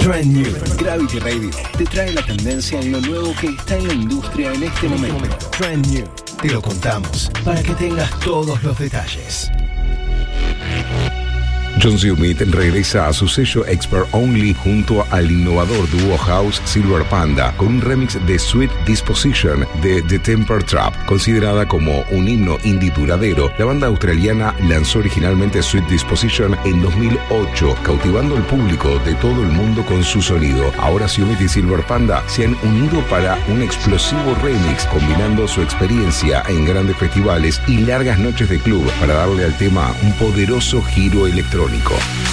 Trend New. Gravity Radio te trae la tendencia en lo nuevo que está en la industria en este momento. Trend New. Te lo contamos para que tengas todos los detalles. John Summit regresa a su sello Expert Only junto al innovador dúo house Silver Panda con un remix de Sweet Disposition de The Temper Trap. Considerada como un himno indie duradero, la banda australiana lanzó originalmente Sweet Disposition en 2008, cautivando al público de todo el mundo con su sonido. Ahora Summit y Silver Panda se han unido para un explosivo remix, combinando su experiencia en grandes festivales y largas noches de club para darle al tema un poderoso giro electrónico.